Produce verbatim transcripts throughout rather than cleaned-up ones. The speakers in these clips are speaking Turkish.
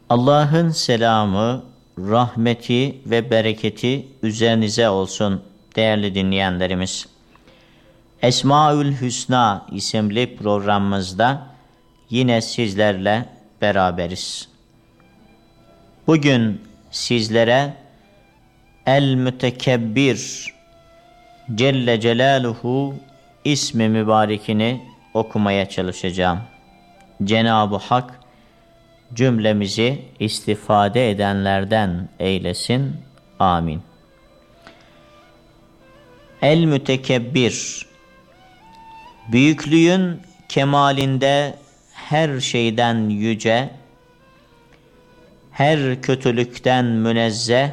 Allah'ın selamı, rahmeti ve bereketi üzerinize olsun değerli dinleyenlerimiz. Esmaül Hüsna isimli programımızda yine sizlerle beraberiz. Bugün sizlere El Mütekebbir Celle Celaluhu ismi mübarekini okumaya çalışacağım. Cenab-ı Hak cümlemizi istifade edenlerden eylesin. Amin. El Mütekebbir, büyüklüğün kemalinde her şeyden yüce, her kötülükten münezzeh,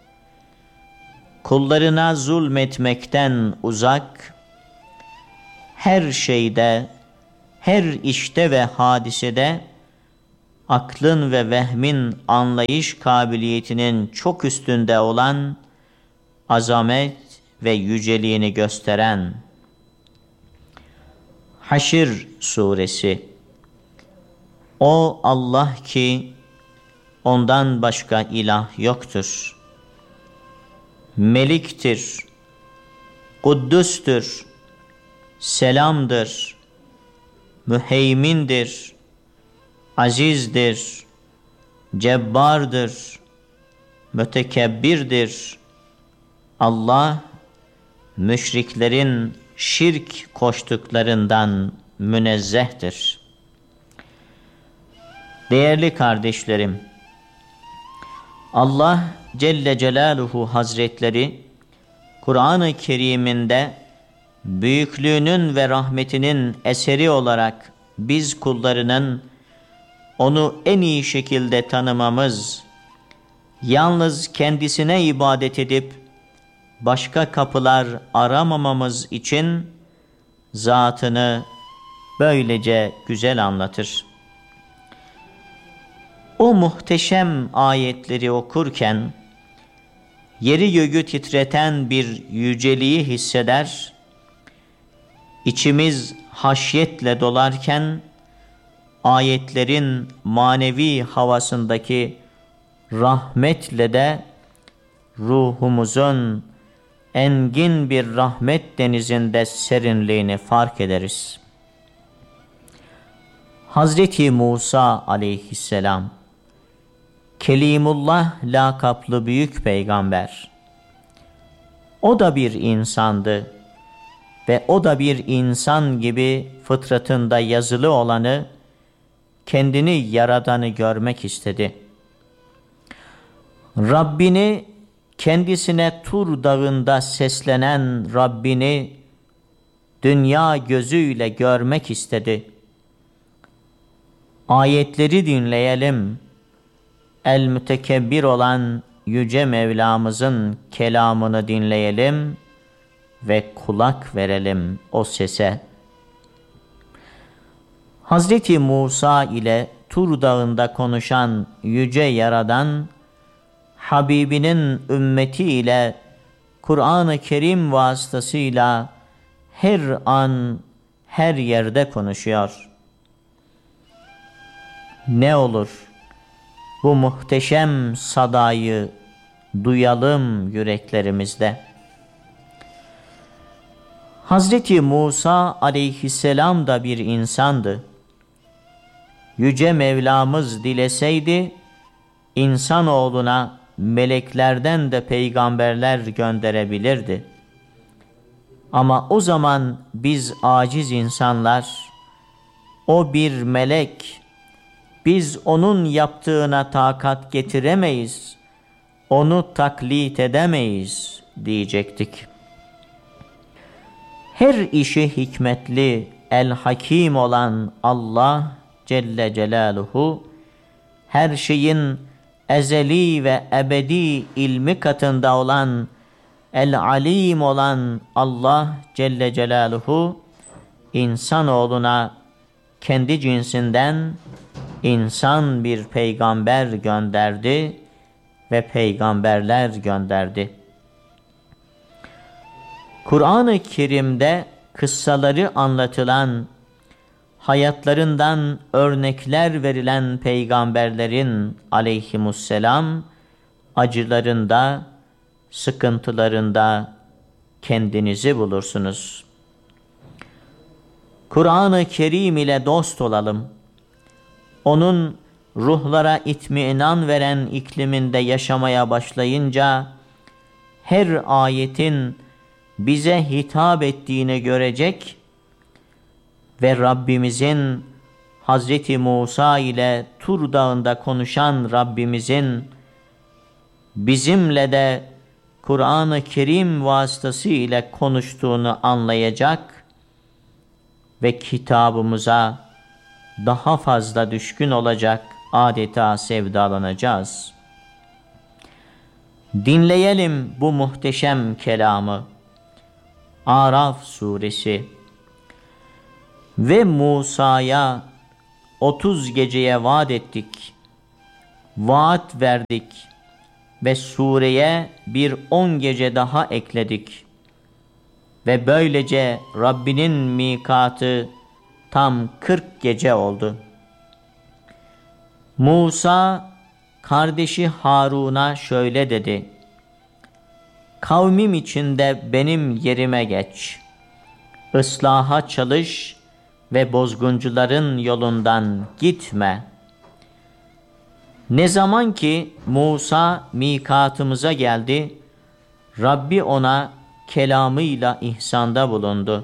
kullarına zulmetmekten uzak, her şeyde, her işte ve hadisede aklın ve vehmin anlayış kabiliyetinin çok üstünde olan azamet ve yüceliğini gösteren Haşr suresi. O Allah ki ondan başka ilah yoktur. Meliktir, Kuddüstür, Selamdır, Müheymindir, Azizdir, Cebbardır, Mütekebbirdir. Allah, müşriklerin şirk koştuklarından münezzehtir. Değerli kardeşlerim, Allah Celle Celaluhu Hazretleri, Kur'an-ı Kerim'inde büyüklüğünün ve rahmetinin eseri olarak biz kullarının onu en iyi şekilde tanımamız, yalnız kendisine ibadet edip başka kapılar aramamamız için zatını böylece güzel anlatır. O muhteşem ayetleri okurken yeri göğü titreten bir yüceliği hisseder, içimiz haşyetle dolarken ayetlerin manevi havasındaki rahmetle de ruhumuzun engin bir rahmet denizinde serinliğini fark ederiz. Hazreti Musa aleyhisselam, Kelimullah lakaplı büyük peygamber. O da bir insandı ve o da bir insan gibi fıtratında yazılı olanı, kendini yaradanı görmek istedi. Rabbini, kendisine Tur dağında seslenen Rabbini dünya gözüyle görmek istedi. Ayetleri dinleyelim. El Mütekebbir olan Yüce Mevlamızın kelamını dinleyelim ve kulak verelim o sese. Hazreti Musa ile Tur Dağı'nda konuşan Yüce Yaradan, Habibinin ümmeti ile Kur'an-ı Kerim vasıtasıyla her an, her yerde konuşuyor. Ne olur bu muhteşem sadayı duyalım yüreklerimizde. Hazreti Musa aleyhisselam da bir insandı. Yüce Mevlamız dileseydi, insanoğluna meleklerden de peygamberler gönderebilirdi. Ama o zaman biz aciz insanlar, o bir melek, biz onun yaptığına takat getiremeyiz, onu taklit edemeyiz diyecektik. Her işi hikmetli, el-hakim olan Allah Celle Celaluhu, her şeyin ezeli ve ebedi ilmi katında olan, el-alim olan Allah Celle Celaluhu, insanoğluna kendi cinsinden insan bir peygamber gönderdi ve peygamberler gönderdi. Kur'an-ı Kerim'de kıssaları anlatılan hayatlarından örnekler verilen peygamberlerin aleyhimusselam acılarında, sıkıntılarında kendinizi bulursunuz. Kur'an-ı Kerim ile dost olalım. Onun ruhlara itminan veren ikliminde yaşamaya başlayınca her ayetin bize hitap ettiğini görecek ve Rabbimizin Hazreti Musa ile Tur Dağı'nda konuşan Rabbimizin bizimle de Kur'an-ı Kerim vasıtası ile konuştuğunu anlayacak ve kitabımıza daha fazla düşkün olacak, adeta sevdalanacağız. Dinleyelim bu muhteşem kelamı. Araf suresi. Ve Musa'ya otuz geceye vaat ettik, vaat verdik ve sureye bir on gece daha ekledik. Ve böylece Rabbinin mikatı tam kırk gece oldu. Musa kardeşi Harun'a şöyle dedi: Kavmim içinde benim yerime geç, ıslaha çalış ve bozguncuların yolundan gitme. Ne zaman ki Musa mikatımıza geldi, Rabbi ona kelamıyla ihsanda bulundu.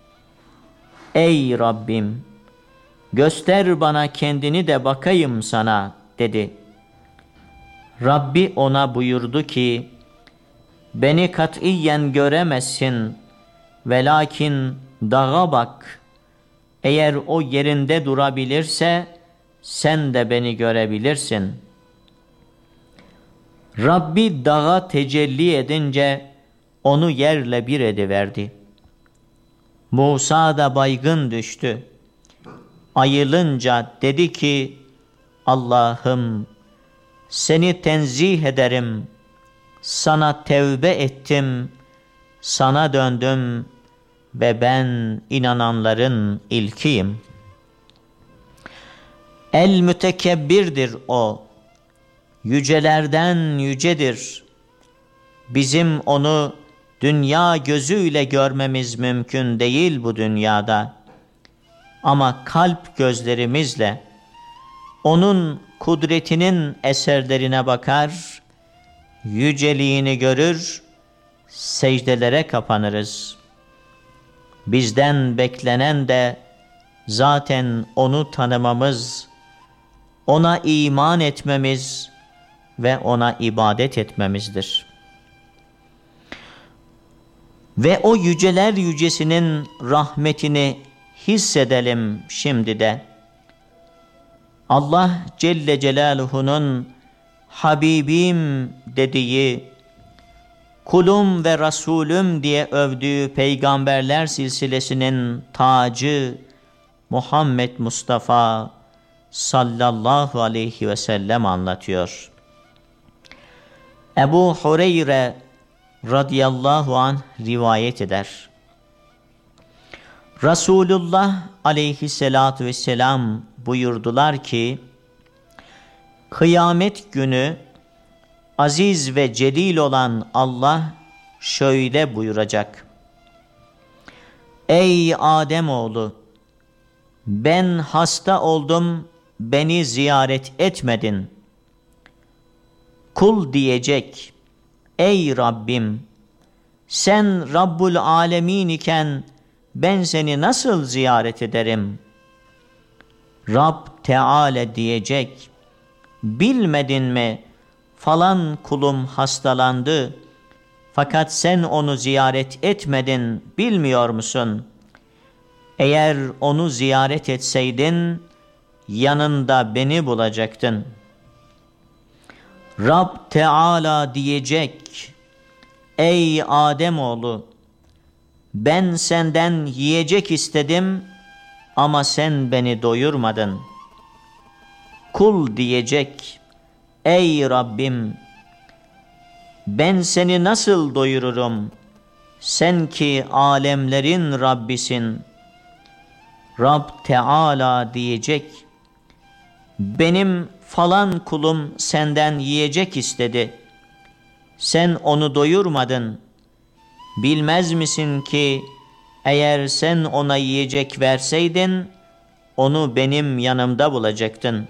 Ey Rabbim, göster bana kendini de bakayım sana dedi. Rabbi ona buyurdu ki, beni katiyen göremezsin, velakin dağa bak. Eğer o yerinde durabilirse, sen de beni görebilirsin. Rabbi dağa tecelli edince, onu yerle bir ediverdi. Musa da baygın düştü. Ayılınca dedi ki, Allah'ım, seni tenzih ederim, sana tevbe ettim, sana döndüm ve ben inananların ilkiyim. El mütekebbirdir o, yücelerden yücedir. Bizim onu dünya gözüyle görmemiz mümkün değil bu dünyada. Ama kalp gözlerimizle onun kudretinin eserlerine bakar, yüceliğini görür, secdelere kapanırız. Bizden beklenen de zaten onu tanımamız, ona iman etmemiz ve ona ibadet etmemizdir. Ve o yüceler yücesinin rahmetini hissedelim şimdi de. Allah Celle Celaluhu'nun Habibim dediği, kulum ve Resulüm diye övdüğü peygamberler silsilesinin tacı Muhammed Mustafa sallallahu aleyhi ve sellem anlatıyor. Ebu Hureyre radıyallahu anh rivayet eder. Resulullah aleyhissalatu vesselam buyurdular ki, kıyamet günü aziz ve celil olan Allah şöyle buyuracak: Ey Ademoğlu, ben hasta oldum, beni ziyaret etmedin. Kul diyecek, ey Rabbim, sen Rabbul Alemin iken ben seni nasıl ziyaret ederim? Rab Teala diyecek, bilmedin mi falan kulum hastalandı, fakat sen onu ziyaret etmedin, bilmiyor musun? Eğer onu ziyaret etseydin, yanında beni bulacaktın. Rab Teala diyecek, ey Ademoğlu, ben senden yiyecek istedim ama sen beni doyurmadın. Kul diyecek, ey Rabbim, ben seni nasıl doyururum? Sen ki alemlerin Rabbisin. Rab Teala diyecek, benim falan kulum senden yiyecek istedi. Sen onu doyurmadın. Bilmez misin ki eğer sen ona yiyecek verseydin, onu benim yanımda bulacaktın.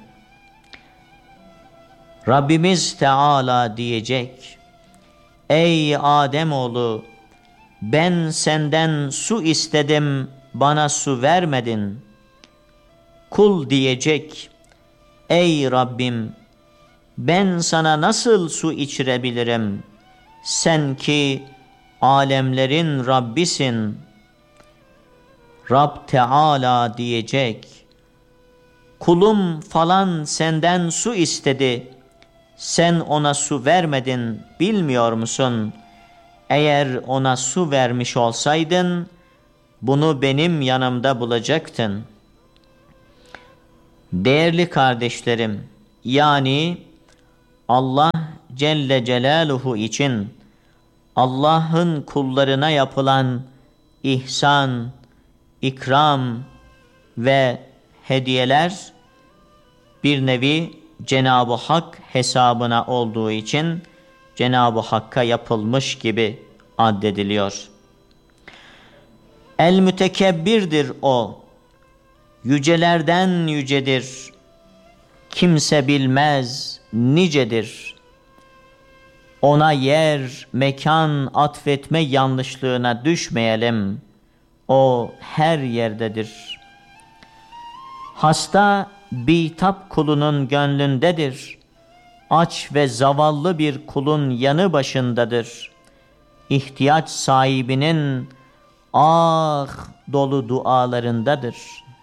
Rabbimiz Teala diyecek, ey Ademoğlu, ben senden su istedim, bana su vermedin. Kul diyecek, ey Rabbim, ben sana nasıl su içirebilirim? Sen ki alemlerin Rabbisin. Rab Teala diyecek, kulum falan senden su istedi, sen ona su vermedin, bilmiyor musun? Eğer ona su vermiş olsaydın, bunu benim yanımda bulacaktın. Değerli kardeşlerim, yani Allah Celle Celaluhu için Allah'ın kullarına yapılan ihsan, ikram ve hediyeler bir nevi Cenab-ı Hak hesabına olduğu için Cenab-ı Hakk'a yapılmış gibi addediliyor. El mütekebbirdir o, yücelerden yücedir, kimse bilmez nicedir. Ona yer, mekan atfetme yanlışlığına düşmeyelim, o her yerdedir. Hasta bitap kulunun gönlündedir, aç ve zavallı bir kulun yanı başındadır. İhtiyaç sahibinin ah dolu dualarındadır.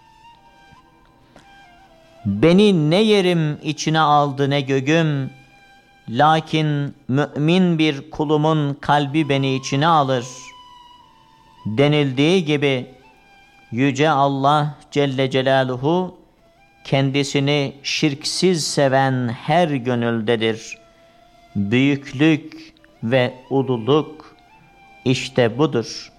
Beni ne yerim içine aldı ne göğüm, lakin mümin bir kulumun kalbi beni içine alır denildiği gibi, Yüce Allah Celle Celaluhu kendisini şirksiz seven her gönüldedir. Büyüklük ve ululuk işte budur.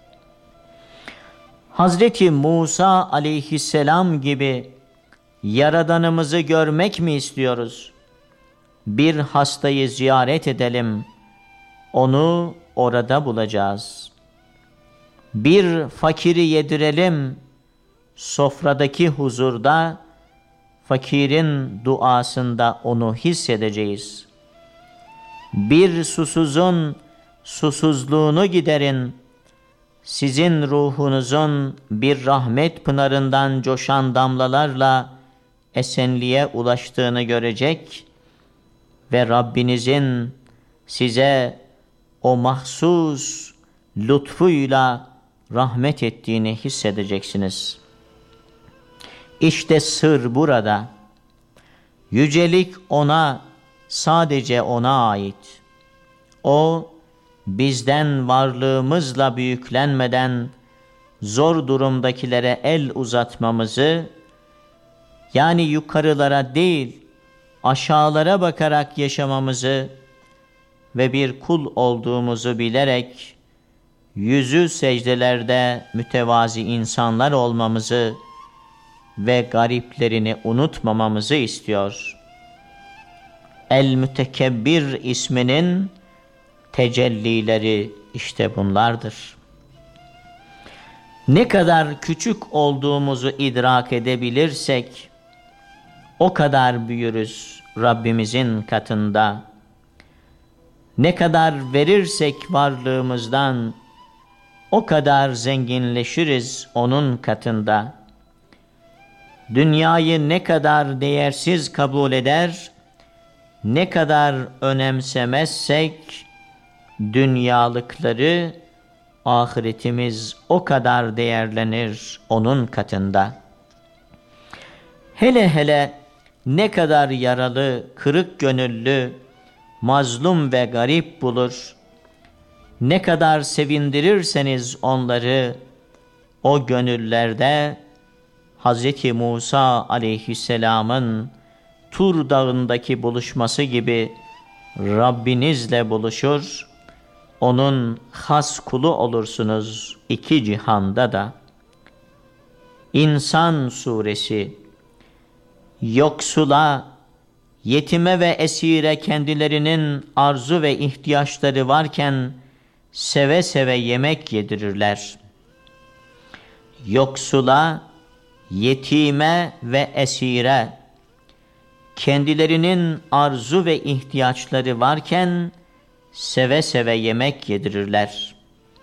Hazreti Musa aleyhisselam gibi Yaradanımızı görmek mi istiyoruz? Bir hastayı ziyaret edelim, onu orada bulacağız. Bir fakiri yedirelim, sofradaki huzurda, fakirin duasında onu hissedeceğiz. Bir susuzun susuzluğunu giderin, sizin ruhunuzun bir rahmet pınarından coşan damlalarla esenliğe ulaştığını görecek ve Rabbinizin size o mahsus lütfuyla rahmet ettiğini hissedeceksiniz. İşte sır burada. Yücelik ona, sadece ona ait. O, bizden varlığımızla büyüklenmeden zor durumdakilere el uzatmamızı, yani yukarılara değil aşağılara bakarak yaşamamızı ve bir kul olduğumuzu bilerek yüzü secdelerde mütevazi insanlar olmamızı ve gariplerini unutmamamızı istiyor. El-Mütekebbir isminin tecellileri işte bunlardır. Ne kadar küçük olduğumuzu idrak edebilirsek, o kadar büyürüz Rabbimizin katında. Ne kadar verirsek varlığımızdan, o kadar zenginleşiriz onun katında. Dünyayı ne kadar değersiz kabul eder, ne kadar önemsemezsek, dünyalıkları, ahiretimiz o kadar değerlenir onun katında. Hele hele ne kadar yaralı, kırık gönüllü, mazlum ve garip bulur, ne kadar sevindirirseniz onları, o gönüllerde Hazreti Musa aleyhisselamın Tur dağındaki buluşması gibi Rabbinizle buluşur, onun has kulu olursunuz iki cihanda da. İnsan Suresi, yoksula, yetime ve esire kendilerinin arzu ve ihtiyaçları varken seve seve yemek yedirirler. Yoksula, yetime ve esire kendilerinin arzu ve ihtiyaçları varken seve seve yemek yedirirler.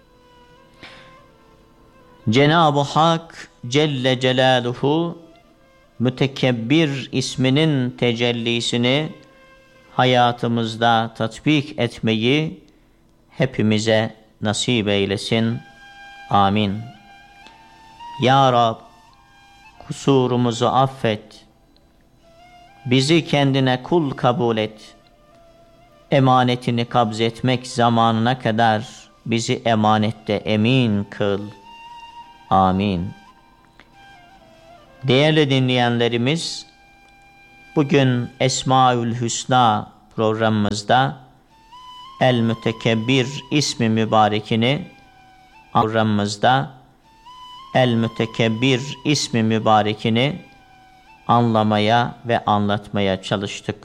Cenab-ı Hak Celle Celaluhu Mütekebbir isminin tecellisini hayatımızda tatbik etmeyi hepimize nasip eylesin. Amin. Ya Rab, kusurumuzu affet. Bizi kendine kul kabul et. Emanetini kabz etmek zamanına kadar bizi emanette emin kıl. Amin. Değerli dinleyenlerimiz, bugün Esmaül Hüsna programımızda El Mütekebbir ismi mübarekini programımızda El Mütekebbir ismi mübarekini anlamaya ve anlatmaya çalıştık.